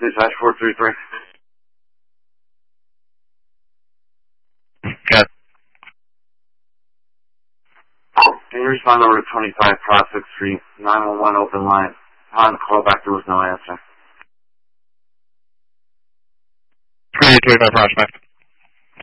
Dispatch 433. Got it. Can you respond over to 25 Prospect Street, 911 open line? On the callback, there was no answer. 25 Prospect.